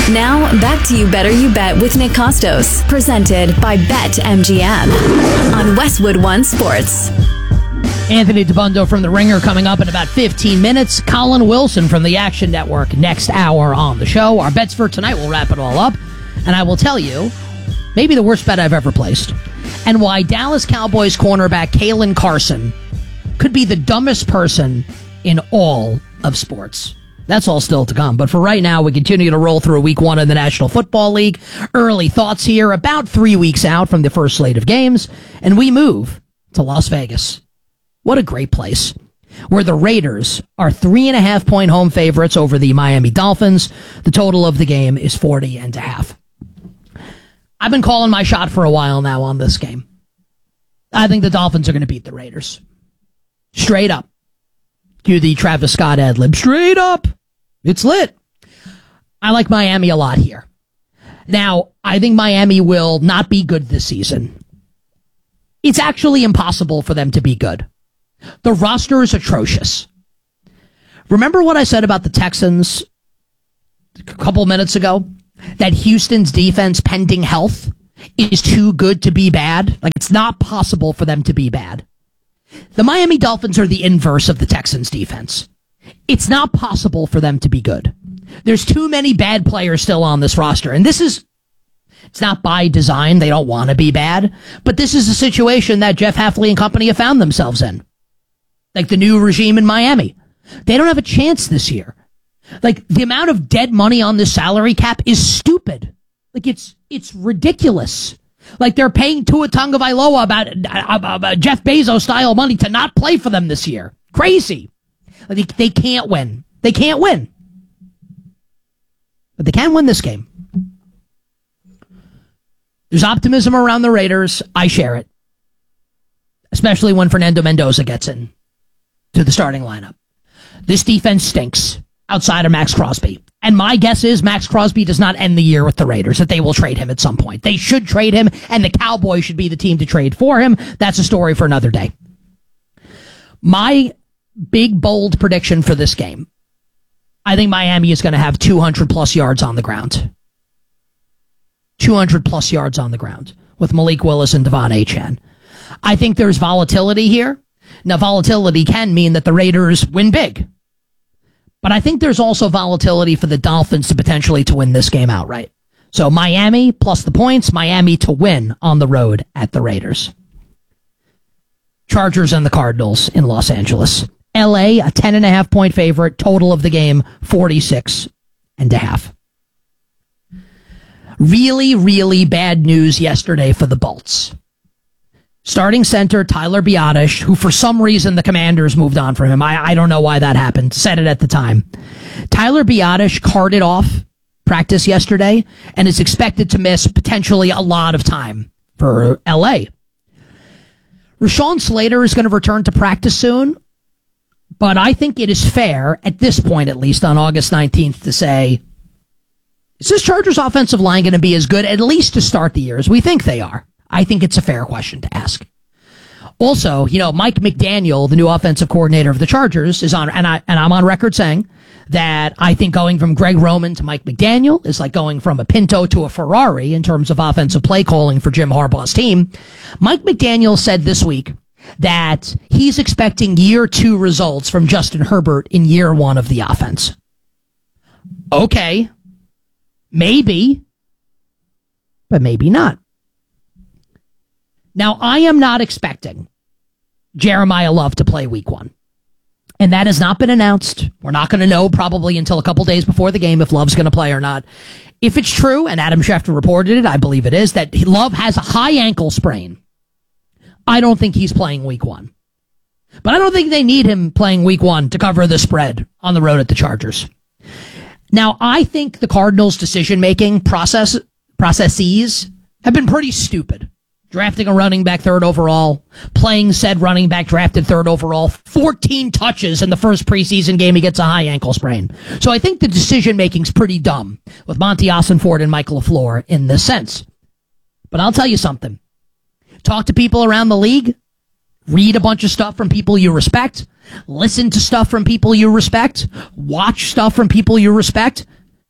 Now, back to You Better You Bet with Nick Costos, presented by BetMGM on Westwood One Sports. Anthony Dabbundo from The Ringer coming up in about 15 minutes. Colin Wilson from the Action Network next hour on the show. Our bets for tonight will wrap it all up. And I will tell you, maybe the worst bet I've ever placed, and why Dallas Cowboys cornerback Kalen Carson could be the dumbest person in all of sports. That's all still to come. But for right now, we continue to roll through week one of the National Football League. Early thoughts here, about 3 weeks out from the first slate of games. And we move to Las Vegas. What a great place. Where the Raiders are 3.5-point home favorites over the Miami Dolphins. The total of the game is 40.5. I've been calling my shot for a while now on this game. I think the Dolphins are going to beat the Raiders. Straight up. Cue the Travis Scott ad-lib. Straight up. It's lit. I like Miami a lot here. Now, I think Miami will not be good this season. It's actually impossible for them to be good. The roster is atrocious. Remember what I said about the Texans a couple minutes ago? That Houston's defense, pending health, is too good to be bad? Like, it's not possible for them to be bad. The Miami Dolphins are the inverse of the Texans' defense. It's not possible for them to be good. There's too many bad players still on this roster. And it's not by design. They don't want to be bad. But this is a situation that Jeff Hafley and company have found themselves in. Like the new regime in Miami. They don't have a chance this year. Like, the amount of dead money on this salary cap is stupid. Like, it's ridiculous. Like, they're paying Tua Tagovailoa about Jeff Bezos style money to not play for them this year. Crazy. Like, they can't win. They can't win. But they can win this game. There's optimism around the Raiders. I share it. Especially when Fernando Mendoza gets in to the starting lineup. This defense stinks outside of Max Crosby. And my guess is Max Crosby does not end the year with the Raiders, that they will trade him at some point. They should trade him, and the Cowboys should be the team to trade for him. That's a story for another day. My big, bold prediction for this game, I think Miami is going to have 200-plus yards on the ground. 200-plus yards on the ground with Malik Willis and Devon Achane. I think there's volatility here. Now, volatility can mean that the Raiders win big. But I think there's also volatility for the Dolphins to potentially to win this game outright. So Miami plus the points, Miami to win on the road at the Raiders. Chargers and the Cardinals in Los Angeles. LA, a 10.5-point favorite, total of the game, 46.5. Really, really bad news yesterday for the Bolts. Starting center Tyler Biadasz, who for some reason the Commanders moved on from him. I don't know why that happened. Said it at the time. Tyler Biadasz carted off practice yesterday and is expected to miss potentially a lot of time for LA. Rashawn Slater is going to return to practice soon, but I think it is fair, at this point at least on August 19th, to say, is this Chargers offensive line going to be as good, at least to start the year, as we think they are? I think it's a fair question to ask. Also, Mike McDaniel, the new offensive coordinator of the Chargers, is on, and I'm on record saying that I think going from Greg Roman to Mike McDaniel is like going from a Pinto to a Ferrari in terms of offensive play calling for Jim Harbaugh's team. Mike McDaniel said this week that he's expecting year 2 results from Justin Herbert in year 1 of the offense. Okay. Maybe. But maybe not. Now, I am not expecting Jeremiah Love to play week 1. And that has not been announced. We're not going to know probably until a couple days before the game if Love's going to play or not. If it's true, and Adam Schefter reported it, I believe it is, that Love has a high ankle sprain, I don't think he's playing week 1. But I don't think they need him playing week 1 to cover the spread on the road at the Chargers. Now, I think the Cardinals' decision-making processes have been pretty stupid. Drafting a running back 3rd overall, playing said running back drafted 3rd overall, 14 touches in the first preseason game, he gets a high ankle sprain. So I think the decision-making's pretty dumb with Monty Ossenford and Michael LaFleur in this sense. But I'll tell you something. Talk to people around the league, read a bunch of stuff from people you respect, listen to stuff from people you respect, watch stuff from people you respect.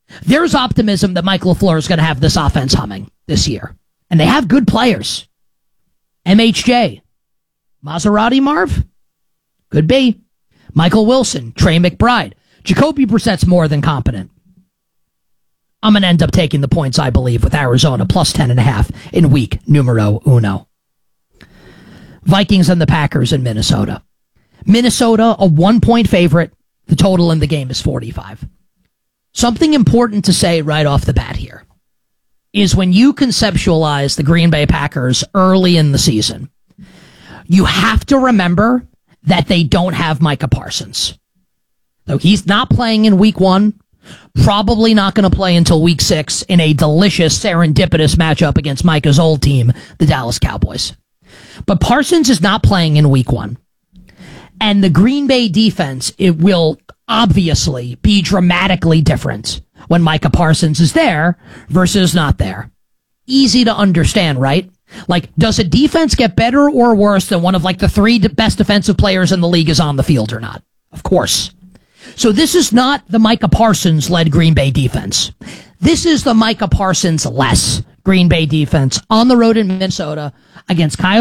There's optimism that Mike LaFleur is going to have this offense humming this year. And they have good players. MHJ. Maserati Marv? Could be. Michael Wilson. Trey McBride. Jacoby Brissett's more than competent. I'm going to end up taking the points, I believe, with Arizona plus 10.5 in week numero uno. Vikings and the Packers in Minnesota. Minnesota, a 1-point favorite. The total in the game is 45. Something important to say right off the bat here is when you conceptualize the Green Bay Packers early in the season, you have to remember that they don't have Micah Parsons. So he's not playing in week 1, probably not going to play until week 6 in a delicious, serendipitous matchup against Micah's old team, the Dallas Cowboys. But Parsons is not playing in week 1. And the Green Bay defense, it will obviously be dramatically different when Micah Parsons is there versus not there. Easy to understand, right? Like, does a defense get better or worse than one of like the 3 best defensive players in the league is on the field or not? Of course. So this is not the Micah Parsons-led Green Bay defense. This is the Micah Parsons-less Green Bay defense on the road in Minnesota against Kyle